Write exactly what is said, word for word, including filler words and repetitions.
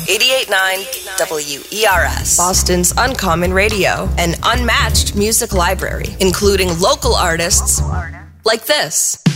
eighty-eight point nine W E R S, Boston's Uncommon Radio, an unmatched music library, including local artists like this.